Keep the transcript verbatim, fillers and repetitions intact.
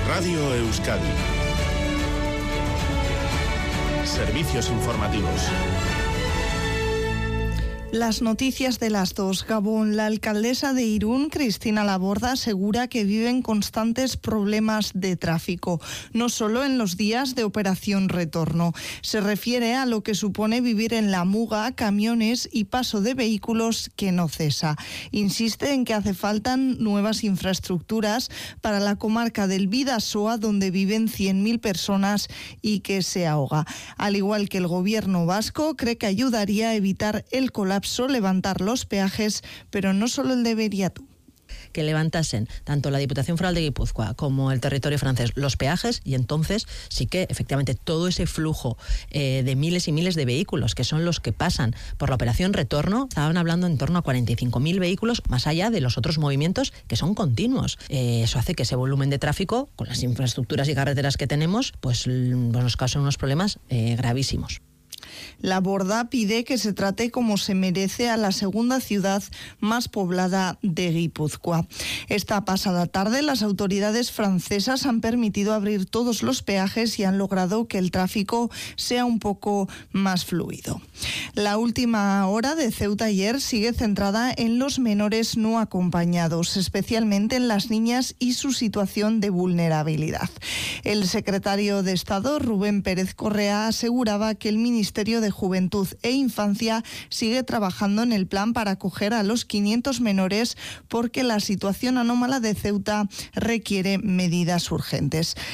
Radio Euskadi. Servicios informativos. Las noticias de las dos. Gabón. La alcaldesa de Irún, Cristina Laborda, asegura que viven constantes problemas de tráfico, no solo en los días de operación retorno. Se refiere a lo que supone vivir en la muga, camiones y paso de vehículos que no cesa. Insiste en que hace falta nuevas infraestructuras para la comarca del Bidasoa, donde viven cien mil personas y que se ahoga. Al igual que el gobierno vasco, cree que ayudaría a evitar el colapso levantar los peajes, pero no solo el de Beriatu. Que levantasen tanto la Diputación Foral de Guipúzcoa como el territorio francés los peajes, y entonces sí que efectivamente todo ese flujo eh, de miles y miles de vehículos que son los que pasan por la operación retorno, estaban hablando en torno a cuarenta y cinco mil vehículos, más allá de los otros movimientos que son continuos. Eh, eso hace que ese volumen de tráfico, con las infraestructuras y carreteras que tenemos, pues, pues nos causen unos problemas eh, gravísimos. Laborda pide que se trate como se merece a la segunda ciudad más poblada de Guipúzcoa. Esta pasada tarde las autoridades francesas han permitido abrir todos los peajes y han logrado que el tráfico sea un poco más fluido. La última hora de Ceuta ayer sigue centrada en los menores no acompañados, especialmente en las niñas y su situación de vulnerabilidad. El secretario de Estado, Rubén Pérez Correa, aseguraba que el Ministerio de Juventud e Infancia sigue trabajando en el plan para acoger a los quinientos menores porque la situación anómala de Ceuta requiere medidas urgentes.